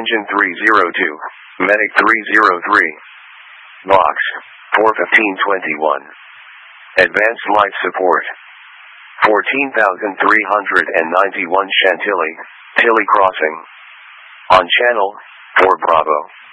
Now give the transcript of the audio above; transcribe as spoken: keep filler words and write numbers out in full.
Engine three oh two, Medic three oh three. Box, four fifteen twenty-one. Advanced Life Support. fourteen thousand three hundred ninety-one Chantilly, Tilly Crossing. On channel, four Bravo.